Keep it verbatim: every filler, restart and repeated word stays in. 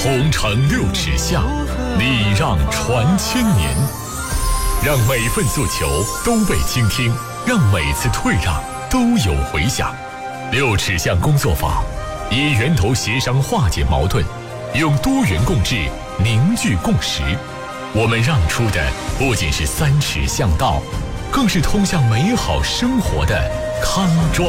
同城六尺巷，礼让传千年。让每份诉求都被倾听，让每次退让都有回响。六尺巷工作坊以源头协商化解矛盾，用多元共治凝聚共识。我们让出的不仅是三尺巷道，更是通向美好生活的康庄。